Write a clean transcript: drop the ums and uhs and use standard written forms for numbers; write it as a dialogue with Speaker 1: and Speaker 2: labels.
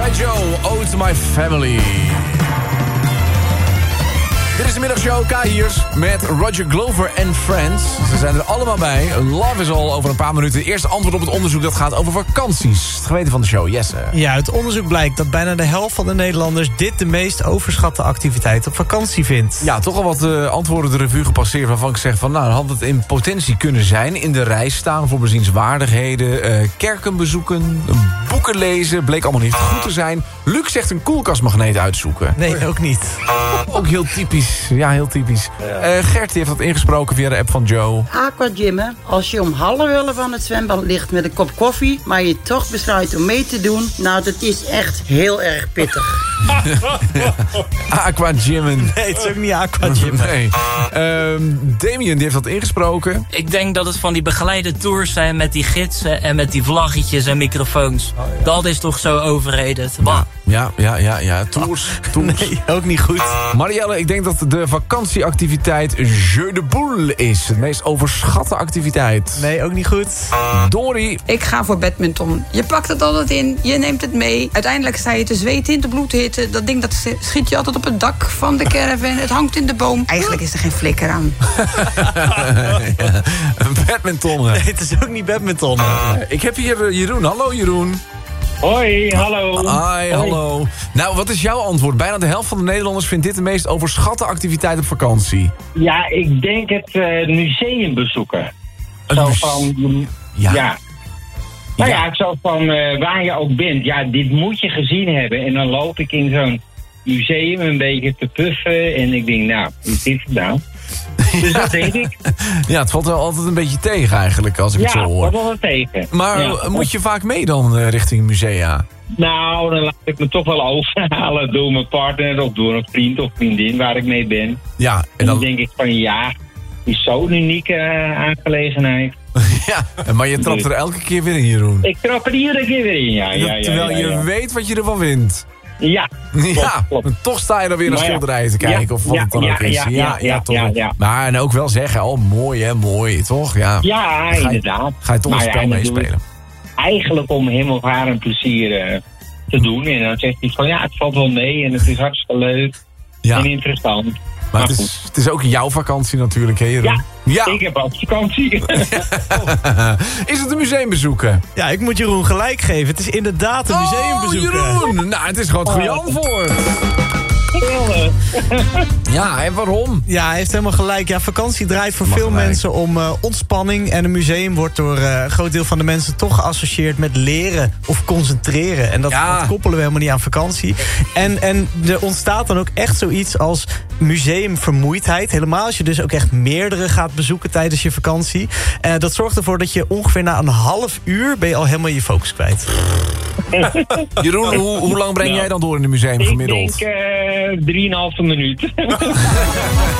Speaker 1: G.I. Joe, Ode to My Family. Dit is de middagshow K-Hiers met Roger Glover en Friends. Ze zijn er allemaal bij. Love is all over een paar minuten. Het eerste antwoord op het onderzoek dat gaat over vakanties. Het geweten van de show, Jesse.
Speaker 2: Ja, uit onderzoek blijkt dat bijna de helft van de Nederlanders dit de meest overschatte activiteit op vakantie vindt.
Speaker 1: Ja, toch al wat antwoorden de revue gepasseerd waarvan ik zeg van nou, had het in potentie kunnen zijn. In de rij staan voor bezienswaardigheden, kerken bezoeken, boeken lezen. Bleek allemaal niet goed te zijn. Luc zegt een koelkastmagneet uitzoeken.
Speaker 2: Nee, ook niet.
Speaker 1: Ook heel typisch. Ja, heel typisch. Gert die heeft dat ingesproken via de app van Joe.
Speaker 3: Aquagymmen. Als je om 11:30 van het zwembad ligt met een kop koffie, maar je toch besluit om mee te doen, nou, dat is echt heel erg pittig.
Speaker 1: Aquagymmen.
Speaker 2: Nee, het is ook niet aquagymmen.
Speaker 1: Nee. Damien die heeft dat ingesproken.
Speaker 4: Ik denk dat het van die begeleide tours zijn met die gidsen en met die vlaggetjes en microfoons. Oh, ja. Dat is toch zo overredend.
Speaker 1: Ja. Tours.
Speaker 2: Nee, ook niet goed.
Speaker 1: Marielle, ik denk dat de vakantieactiviteit Jeu de Boule is. Het meest overschatte activiteit.
Speaker 2: Nee, ook niet goed.
Speaker 1: Dori.
Speaker 5: Ik ga voor badminton. Je pakt het altijd in, je neemt het mee. Uiteindelijk sta je te zweten in de bloedhitte. Dat ding dat schiet je altijd op het dak van de caravan. Het hangt in de boom. Eigenlijk is er geen flikker aan.
Speaker 1: Ja, badminton.
Speaker 2: Nee, het is ook niet badminton.
Speaker 1: Ik heb hier Jeroen. Hallo Jeroen.
Speaker 6: Hoi, hallo.
Speaker 1: Hi, hallo. Nou, wat is jouw antwoord? Bijna de helft van de Nederlanders vindt dit de meest overschatte activiteit op vakantie.
Speaker 6: Ja, ik denk het museum bezoeken. Zo van... Ja. Nou ja, zo van waar je ook bent. Ja, dit moet je gezien hebben. En dan loop ik in zo'n museum een beetje te puffen. En ik denk, nou, hoe is dit gedaan? Dus dat denk ik.
Speaker 1: Ja, het valt wel altijd een beetje tegen eigenlijk, als ik het zo hoor.
Speaker 6: Ja, het valt wel tegen.
Speaker 1: Maar moet je vaak mee dan richting musea?
Speaker 6: Nou, dan laat ik me toch wel overhalen door mijn partner of door een vriend of vriendin waar ik mee ben.
Speaker 1: Ja,
Speaker 6: en dan denk ik van ja, is zo'n unieke aangelegenheid.
Speaker 1: Ja, maar je trapt er elke keer weer in, Jeroen.
Speaker 6: Ik trap er iedere keer weer in, ja.
Speaker 1: Terwijl je weet wat je ervan wint.
Speaker 6: Ja, klopt.
Speaker 1: Toch sta je dan weer naar schilderijen te kijken of wat het dan ook is.
Speaker 6: Ja.
Speaker 1: Maar en ook wel zeggen, oh mooi hè, mooi, toch? Ja,
Speaker 6: inderdaad.
Speaker 1: Ga je toch een spel meespelen?
Speaker 6: Eigenlijk om hem of haar een plezier te doen. En dan zegt hij van ja, het valt wel mee en het is hartstikke leuk en interessant.
Speaker 1: Maar het is ook jouw vakantie natuurlijk, hè Jeroen?
Speaker 6: Ja, ik heb ook vakantie.
Speaker 1: Is het een museum bezoeken?
Speaker 2: Ja, ik moet Jeroen gelijk geven. Het is inderdaad een museum bezoeken.
Speaker 1: Jeroen! Nou, het is gewoon het goede antwoord. Ja, en waarom?
Speaker 2: Ja, hij heeft helemaal gelijk. Ja, vakantie draait voor veel mensen om ontspanning. En een museum wordt door een groot deel van de mensen toch geassocieerd met leren of concentreren. En dat koppelen we helemaal niet aan vakantie. En er ontstaat dan ook echt zoiets als museumvermoeidheid. Helemaal als je dus ook echt meerdere gaat bezoeken tijdens je vakantie. Dat zorgt ervoor dat je ongeveer na een half uur ben je al helemaal je focus kwijt.
Speaker 1: Jeroen, hoe lang breng jij dan door in het museum gemiddeld?
Speaker 6: Ik denk 3,5 minuut.